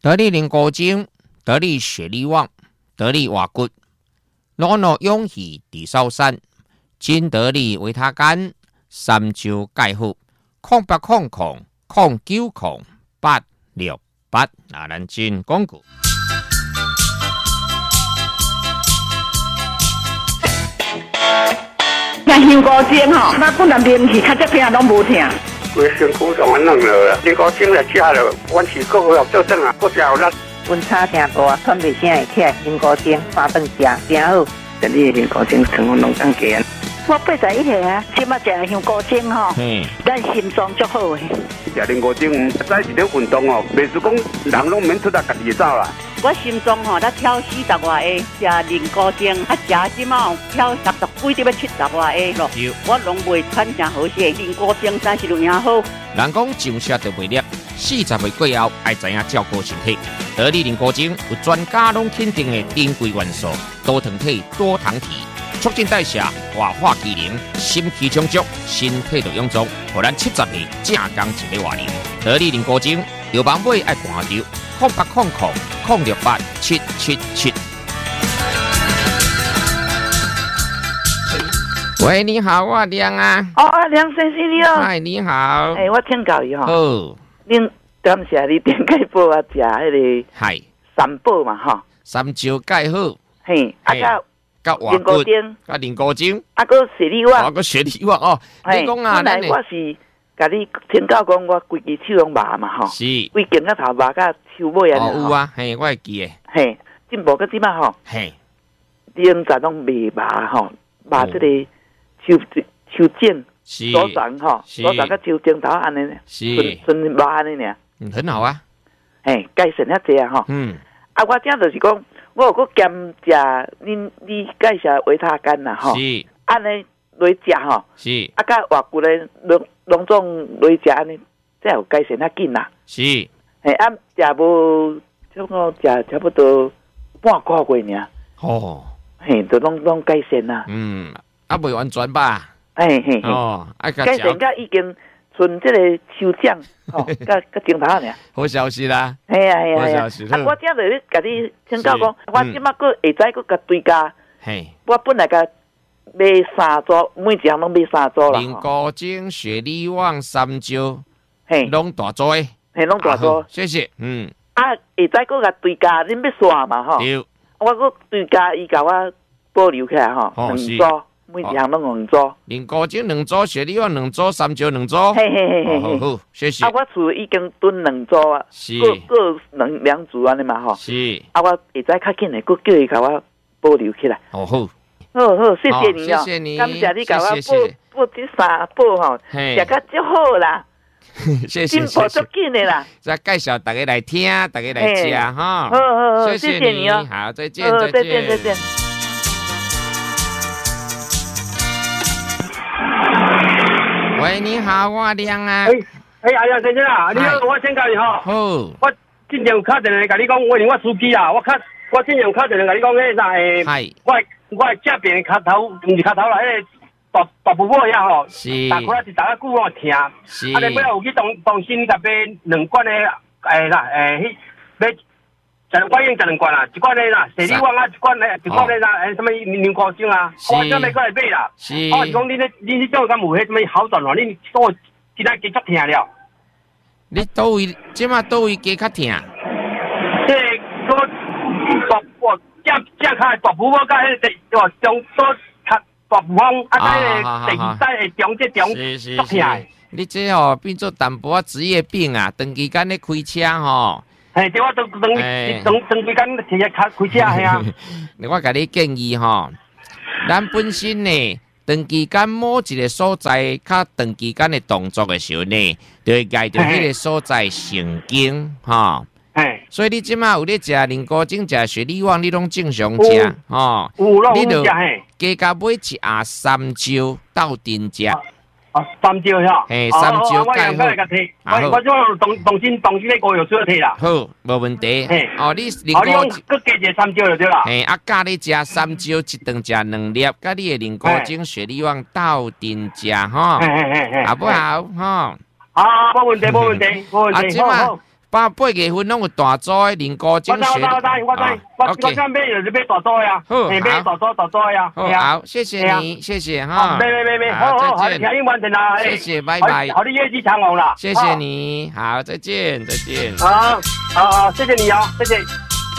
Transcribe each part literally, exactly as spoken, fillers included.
得力灵果精，得力雪力旺，得力瓦骨，诺诺勇气地烧山，金得力维他干，三周钙护，空八空空空九空八六八啊，咱进广告。 像香菇精吼，那本来面去，较这片拢无疼。 规身躯上安弄了，香菇精来吃了，阮是够好做阵啊，够食有力。 温差真大，喘袂声会起来，香菇精八顿食真好。 这里香菇精成分拢更低。 我八十一岁啊，即马食香菇精吼，咱心脏足好诶。 食香菇精，早是咧运动哦，袂是讲人拢免出来家己走啦。 我心脏吼，才跳四十外下，食灵菇精，啊食即马跳六十几，得要七十外下咯。我拢袂喘真好势，灵菇精真是有影好。 人讲上车就袂累，四十岁过后爱知影照顾身体。得力灵菇精有专家拢肯定的珍贵元素，多糖体、多糖体，促进代谢、活化机能，心气充足，身体就臃肿，互咱七十岁正刚一个活龄。得力灵菇精，有网买爱看着，空八空空空六八七七七。喂，你好，我梁啊。 哦啊，梁先生你好。 嗨，你好。 哎，我请教伊吼。 哦。 恁感谢你点解补啊？食迄个。 嗨。 三宝嘛吼。 三招钙好。 嘿，啊甲。 甲灵菇精，甲灵菇精， 啊个雪力旺， 啊个雪力旺哦。你讲啊， 咱我是甲你请教讲，我规支手拢麻嘛吼。 是。 规肩胛头麻甲手尾啊。 哦有啊，嘿，我会记诶。 嘿，进步到即摆吼。 嘿。 两站拢未麻吼，麻即个手手踮，手掌吼，手掌甲手指头安尼呢， 是。 纯麻安尼呢。 嗯，很好啊。 嘿，改善遐济啊吼。 嗯。 啊，我这就是讲。我有搁兼食恁你介绍维他干啦吼， 是安尼来食吼， 是啊，甲活骨咧拢拢总来食安尼，才有改善较紧啦。 是， 嘿，啊，食无差不多食差不多半个月尔。 哦， 嘿，就拢拢改善啦。 嗯，啊，未完全吧？ 嘿嘿嘿， 哦，啊， 改善甲已经剩即个手掌吼，甲甲镜头尔。 好消息啦！ 系啊系啊系啊！啊，我正在甲你请教讲，我即马佫会使佫甲对家。 嘿， 我本来甲买三组，每一项拢买三组啦。 灵菇精、雪力旺、三招， 嘿， 拢大组诶， 嘿，拢大组。 谢谢，嗯。 啊，会使佫甲对家，恁要刷嘛吼？ 对。 我佫对家伊甲我保留起来吼，两组。每一项拢两组， 灵菇精两组，雪力旺两组，三招两组。 嘿嘿嘿嘿， 好好，谢谢。 啊，我厝已经囤两组啊，各各两两组安尼嘛吼。 是。 啊，我会使较紧诶，佫叫伊甲我保留起来。 好好， 好好，谢谢你哦，谢谢你， 感谢你甲我保保这三宝吼，食甲足好啦。 谢谢， 进步足紧诶啦。 再介绍大家来听，大家来吃哈。 好好好， 谢谢你哦。 好，再见， 再见，再见。 喂，你好，我亮啊。 哎哎，阿亮先生啊，你好，我请教你吼。 好。 我之前有敲电话甲你讲，我连我司机啊，我敲我之前有敲电话甲你讲，迄啥诶，我我这边脚头，毋是脚头啦，迄个大大部分遐吼， 是。 大概是大家久我听。 是。 啊，你尾有去动动心甲买两罐诶，诶啦，诶，迄买十两罐用十两罐啦，一罐诶啦，雪力旺啊，一罐诶，一罐诶啦，诶，什么牛膏精啊，我准备过来买啦。 是。 我是讲你咧，你你种敢有迄什么好转咯？你讲我今仔加足疼了。 你倒位，即马倒位加较疼？ 即个大我正正卡大埔我甲迄个对中多较大埔方啊，甲迄个第二代的中这中足疼。 你这吼变做淡薄仔职业病啊！长期间咧开车吼。 嘿，对我长长长长期间开车开车系啊。 我甲你建议吼，咱本身呢。长期间某一个所在，较长期间的动作的时候呢，就会碍着迄个所在神经，哈。所以你即马有咧食灵菇精、食雪力旺，你拢正常食，吼。你就加加买一盒三招斗阵食。 哦，三招遐。 嘿，三招钙好。 我我种动动心动心咧个有需要摕啦。 好，无问题。 嘿， 哦，你灵菇，哦，你佮加一个三招就对啦。 嘿，啊，教你食三招，一顿食两粒，甲你的灵菇精、雪力旺斗阵食，吼。 嘿嘿嘿嘿， 好不好？吼。 啊，冇问题，冇问题，冇问题。 啊，即马八八月份拢有大组的林高精选。 我知我知我知我知，我我想买就是买大组呀，买大组大组呀。 好，谢谢你，谢谢哈。 没没没没，好好好，听英文的啦。 谢谢，拜拜。 好的业绩长虹了。 谢谢你，好，再见，再见。 好，好好，谢谢你啊，谢谢。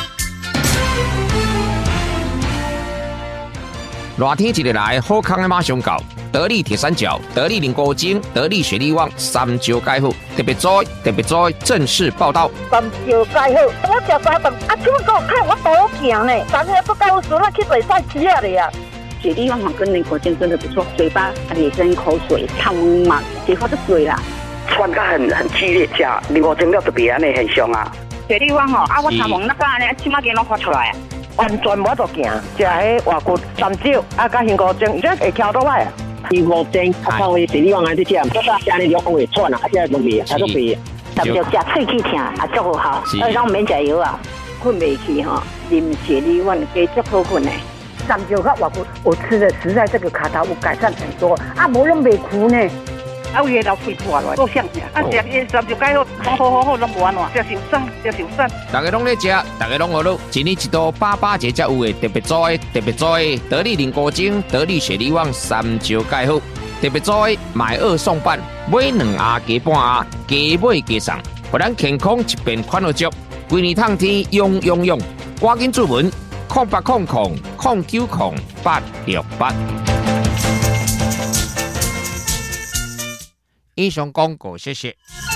热天一日来，好康的马上到。得力铁三角、得力林国精、得力雪力旺三招解好，特别在特别在正式报道。 三招解好，我食三顿，啊，怎么讲看我多行呢？昨天不解好时，那去比赛吃啊的呀。 雪力旺跟林国精真的不错，嘴巴也跟口水，汤嘛，结果就水啦。 穿甲很很激烈，吃林国精了特别安尼很凶啊。 雪力旺吼，啊，我头毛那个安尼，起码给拢发出来啊。 完全无得行，食迄外骨三招，啊，甲林国精，伊这会挑倒来啊。 林国精，啊，靠，雪力旺安尼食，这个安尼肉会喘啊，啊，这容易，啊，都肥。 三招食喙齿疼，啊，足好好，而且免食药啊， 困袂去吼，啉雪力旺加足好困的。 三招甲外骨，我吃的实在这个卡头有改善很多，啊，无拢袂苦呢。 啊，有个老屁破落，够香呀！啊，食伊三招解好，好好好好，拢无安怎，食受伤，食受伤。 大家拢咧食，大家拢学路。一年一度八八节才有的特别做的，特别做的得力林国精、得力雪力旺三招解好，特别做的买二送半，买两盒加半盒，加买加送，互咱健康一边款好足，规年通天用用用，赶紧注文空八空空空九空八六八。以上广告，谢谢。